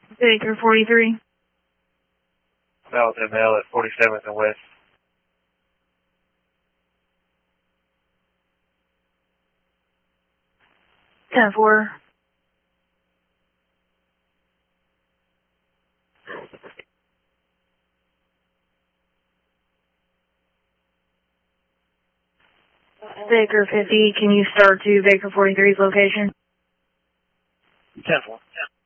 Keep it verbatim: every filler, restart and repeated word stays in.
Baker forty-three. Male to male at forty-seventh and West. ten four. Baker fifty, can you start to Baker forty-three's location? ten four.